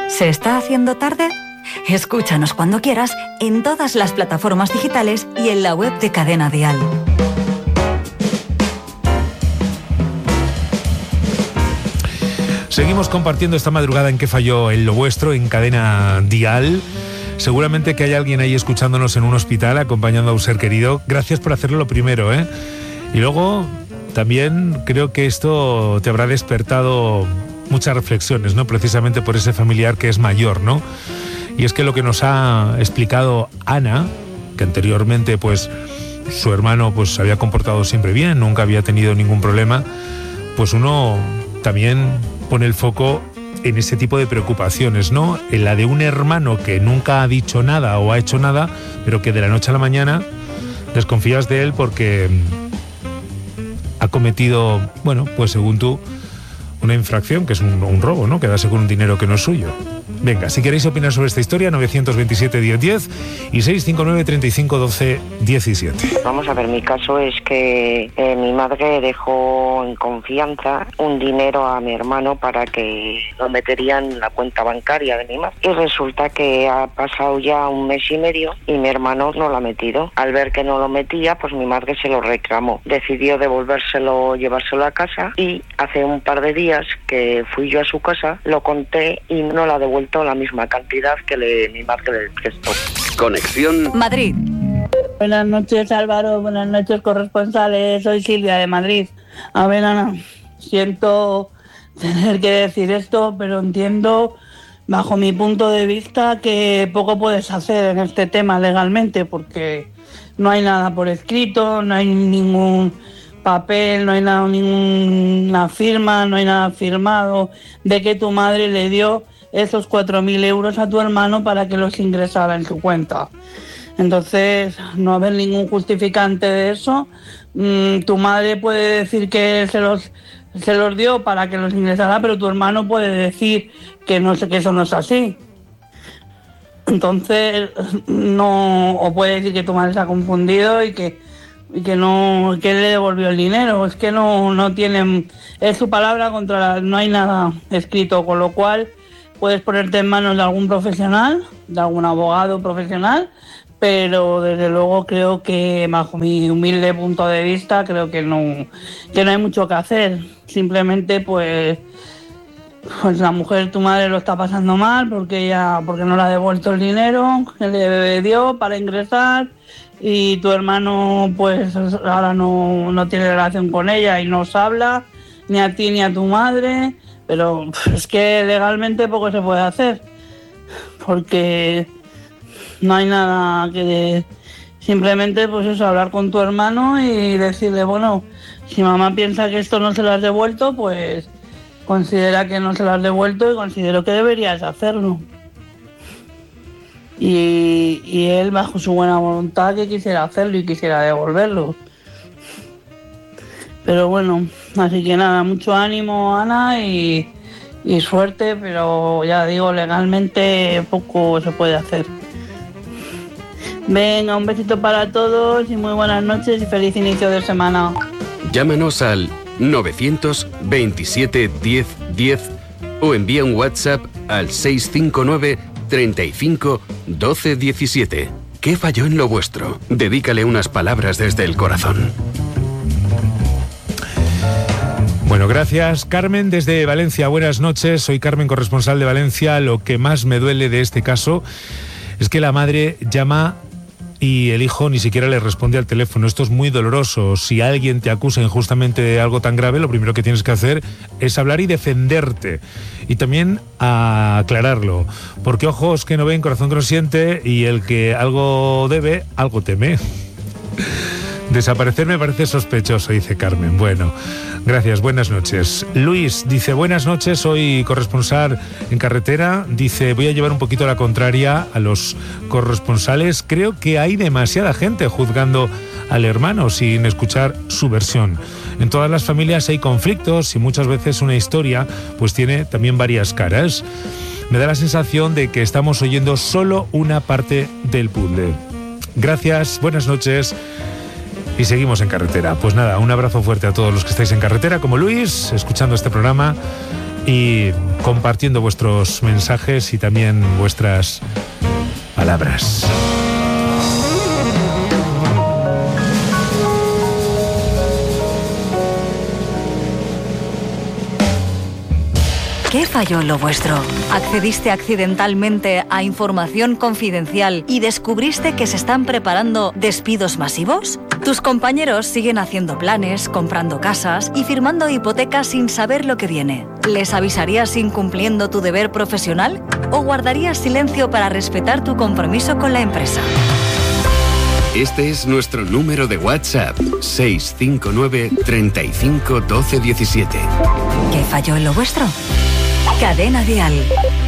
¿Se está haciendo tarde? Escúchanos cuando quieras en todas las plataformas digitales y en la web de Cadena Dial. Seguimos compartiendo esta madrugada en Qué falló en lo vuestro en Cadena Dial. Seguramente que hay alguien ahí escuchándonos en un hospital, acompañando a un ser querido. Gracias por hacerlo lo primero, ¿eh? Y luego, también creo que esto te habrá despertado muchas reflexiones, ¿no? Precisamente por ese familiar que es mayor, ¿no? Y es que lo que nos ha explicado Ana, que anteriormente, pues, su hermano, pues, se había comportado siempre bien, nunca había tenido ningún problema, pues uno también pone el foco en ese tipo de preocupaciones, ¿no? En la de un hermano que nunca ha dicho nada o ha hecho nada, pero que de la noche a la mañana desconfías de él porque ha cometido, bueno, pues según tú, una infracción, que es un robo, ¿no? Quedarse con un dinero que no es suyo. Venga, si queréis opinar sobre esta historia, 927-1010 y 659-3512-17. Vamos a ver, mi caso es que mi madre dejó en confianza un dinero a mi hermano para que lo metería en la cuenta bancaria de mi madre. Y resulta que ha pasado ya un mes y medio y mi hermano no lo ha metido. Al ver que no lo metía, pues mi madre se lo reclamó. Decidió devolvérselo, llevárselo a casa, y hace un par de días que fui yo a su casa, lo conté y no le ha devuelto la misma cantidad que mi madre le prestó. Conexión Madrid. Buenas noches, Álvaro. Buenas noches, corresponsales. Soy Silvia de Madrid. A ver, Ana, siento tener que decir esto, pero entiendo, bajo mi punto de vista, que poco puedes hacer en este tema legalmente, porque no hay nada por escrito, no hay ningún papel, no hay nada, ninguna firma, no hay nada firmado de que tu madre le dio esos 4.000 euros a tu hermano para que los ingresara en su cuenta. Entonces, no haber ningún justificante de eso. Tu madre puede decir que se los dio para que los ingresara, pero tu hermano puede decir que no sé, que eso no es así. Entonces, no, o puede decir que tu madre se ha confundido y que no, que le devolvió el dinero. Es que no tienen, es su palabra contra no hay nada escrito, con lo cual puedes ponerte en manos de algún profesional, de algún abogado profesional, pero desde luego creo que, bajo mi humilde punto de vista, creo que no hay mucho que hacer. Simplemente pues la mujer, tu madre, lo está pasando mal porque no le ha devuelto el dinero que le dio para ingresar, y tu hermano pues ahora no tiene relación con ella y no os habla, ni a ti ni a tu madre. Pero es que legalmente poco se puede hacer, porque no hay nada que... Simplemente, pues eso, hablar con tu hermano y decirle, bueno, si mamá piensa que esto no se lo has devuelto, pues considera que no se lo has devuelto y considero que deberías hacerlo. Y él, bajo su buena voluntad, que quisiera hacerlo y quisiera devolverlo. Pero bueno, así que nada, mucho ánimo, Ana, y suerte, pero ya digo, legalmente poco se puede hacer. Venga, un besito para todos y muy buenas noches y feliz inicio de semana. Llámanos al 927 10 10 o envía un WhatsApp al 659 35 12 17. ¿Qué falló en lo vuestro? Dedícale unas palabras desde el corazón. Bueno, gracias, Carmen, desde Valencia. Buenas noches, soy Carmen, corresponsal de Valencia. Lo que más me duele de este caso es que la madre llama y el hijo ni siquiera le responde al teléfono. Esto es muy doloroso. Si alguien te acusa injustamente de algo tan grave, lo primero que tienes que hacer es hablar y defenderte. Y también aclararlo. Porque ojos que no ven, corazón que no siente, y el que algo debe, algo teme. Desaparecer me parece sospechoso, dice Carmen. Bueno, gracias, buenas noches. Luis dice, buenas noches, soy corresponsal en carretera. Dice, voy a llevar un poquito la contraria a los corresponsales. Creo que hay demasiada gente juzgando al hermano sin escuchar su versión. En todas las familias hay conflictos y muchas veces una historia pues tiene también varias caras. Me da la sensación de que estamos oyendo solo una parte del puzzle. Gracias, buenas noches. Y seguimos en carretera. Pues nada, un abrazo fuerte a todos los que estáis en carretera, como Luis, escuchando este programa. y compartiendo vuestros mensajes y también vuestras palabras. ¿Qué falló en lo vuestro? ¿Accediste accidentalmente a información confidencial y descubriste que se están preparando despidos masivos? ¿Tus compañeros siguen haciendo planes, comprando casas y firmando hipotecas sin saber lo que viene? ¿Les avisarías incumpliendo tu deber profesional o guardarías silencio para respetar tu compromiso con la empresa? Este es nuestro número de WhatsApp, 659 35 12 17. ¿Qué falló en lo vuestro? Cadena Dial.